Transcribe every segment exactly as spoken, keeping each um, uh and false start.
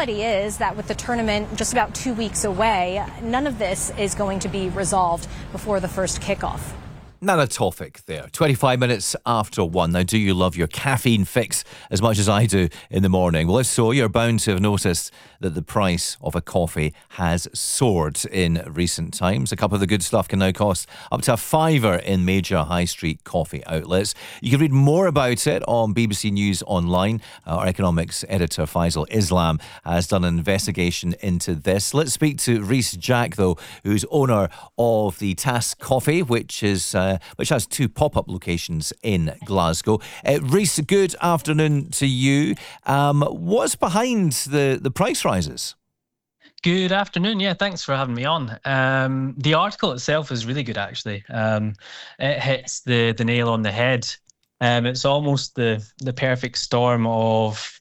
reality is that with the tournament just about two weeks away, none of this is going to be resolved before the first kickoff. Nana Tofik there, twenty-five minutes after one. Now, do you love your caffeine fix as much as I do in the morning? Well, if so, you're bound to have noticed that the price of a coffee has soared in recent times. A cup of the good stuff can now cost up to a fiver in major high street coffee outlets. You can read more about it on B B C News Online. Our economics editor, Faisal Islam, has done an investigation into this. Let's speak to Rhys Jack, though, who's owner of the Task Coffee, which is... Uh, which has two pop-up locations in Glasgow. Uh, Rhys, good afternoon to you. Um, what's behind the, the price rises? Good afternoon. Yeah, thanks for having me on. Um, the article itself is really good, actually. Um, it hits the, the nail on the head. Um, it's almost the, the perfect storm of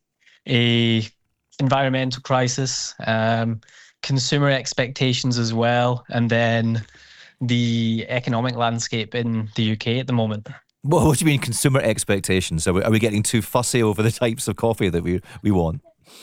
a environmental crisis, um, consumer expectations as well, and then the economic landscape in the U K at the moment. Well, what do you mean consumer expectations? Are we, are we getting too fussy over the types of coffee that we, we want?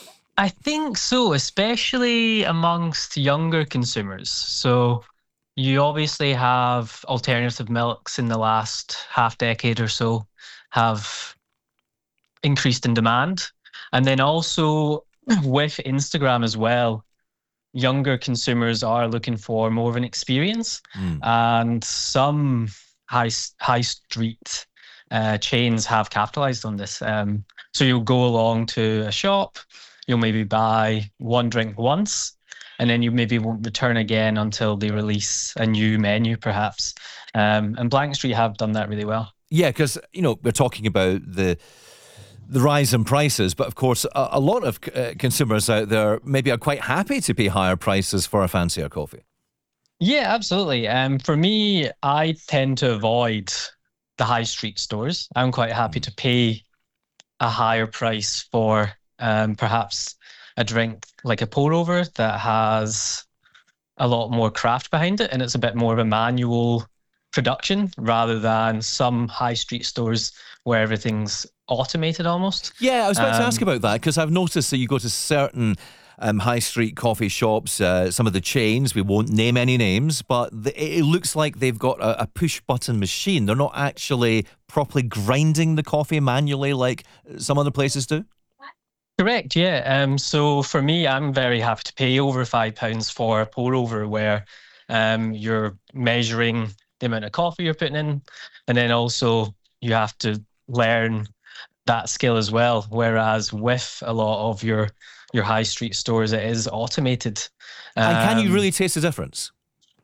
I think so, especially amongst younger consumers. So you obviously have alternative milks in the last half decade or so have increased in demand. And then also with Instagram as well, younger consumers are looking for more of an experience, mm. and some high high street uh, chains have capitalized on this. Um, so you'll go along to a shop, you'll maybe buy one drink once, and then you maybe won't return again until they release a new menu, perhaps. Um, and Blank Street have done that really well. Yeah, because you know we're talking about the. the rise in prices, but of course a, a lot of uh, consumers out there maybe are quite happy to pay higher prices for a fancier coffee. Yeah, absolutely. Um, for me, I tend to avoid the high street stores. I'm quite happy to pay a higher price for um, perhaps a drink like a pour over that has a lot more craft behind it, and it's a bit more of a manual production rather than some high street stores where everything's automated almost. Yeah, I was about um, to ask about that because I've noticed that you go to certain um, high street coffee shops, uh, some of the chains, we won't name any names, but the, it looks like they've got a, a push button machine. They're not actually properly grinding the coffee manually like some other places do. Correct, yeah. Um, so for me, I'm very happy to pay over five pounds for a pour over where um, you're measuring the amount of coffee you're putting in, and then also you have to learn that skill as well. Whereas with a lot of your your high street stores, it is automated. And can um, you really taste the difference?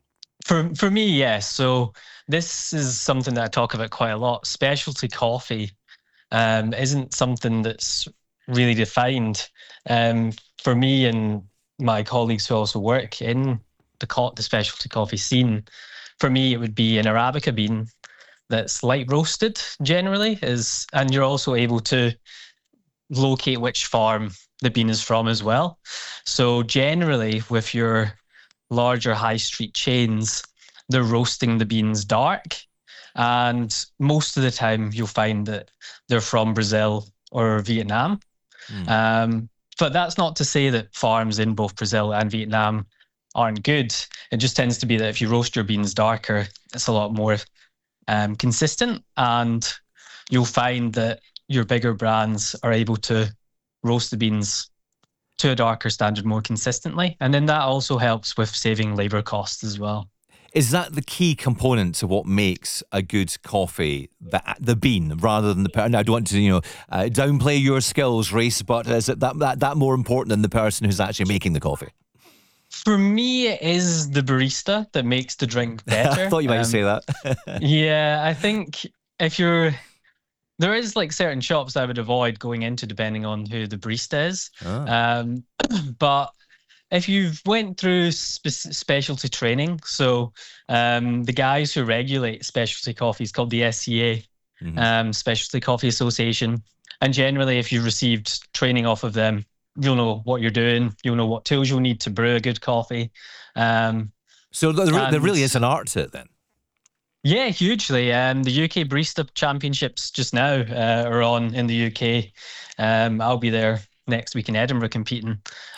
For for me, yes. So this is something that I talk about quite a lot. Specialty coffee um, isn't something that's really defined. Um, for me and my colleagues who also work in the co- the specialty coffee scene, for me it would be an Arabica bean that's light roasted generally, is, and you're also able to locate which farm the bean is from as well. So generally with your larger high street chains, they're roasting the beans dark, and most of the time you'll find that they're from Brazil or Vietnam. Mm. Um, but that's not to say that farms in both Brazil and Vietnam aren't good. It just tends to be that if you roast your beans darker, it's a lot more um, consistent, and you'll find that your bigger brands are able to roast the beans to a darker standard more consistently. And then that also helps with saving labour costs as well. Is that the key component to what makes a good coffee, the, the bean, rather than the person? I don't want to, you know, uh, downplay your skills, Rhys, but is it that, that, that more important than the person who's actually making the coffee? For me, it is the barista that makes the drink better. I thought you might um, say that. Yeah, I think if you're... There is like certain shops I would avoid going into depending on who the barista is. Oh. Um, but if you've went through spe- specialty training, so um, the guys who regulate specialty coffee is called the S C A, mm-hmm. um, Specialty Coffee Association. And generally, if you've received training off of them, you'll know what you're doing. You'll know what tools you'll need to brew a good coffee. Um, so there, there really is an art to it then? Yeah, hugely. Um, the U K Barista Championships just now uh, are on in the U K. Um, I'll be there next week in Edinburgh competing.